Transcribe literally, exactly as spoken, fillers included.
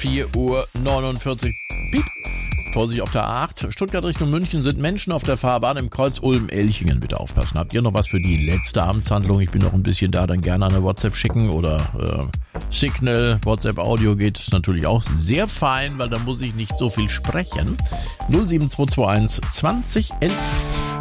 vier Uhr neunundvierzig. Piep. Vorsicht auf der A acht. Stuttgart Richtung München sind Menschen auf der Fahrbahn im Kreuz Ulm-Elchingen. Bitte aufpassen. Habt ihr noch was für die letzte Abendshandlung? Ich bin noch ein bisschen da, dann gerne eine WhatsApp schicken oder äh, Signal, WhatsApp-Audio geht natürlich auch sehr fein, weil da muss ich nicht so viel sprechen. null sieben zwei zwei eins zwanzig elf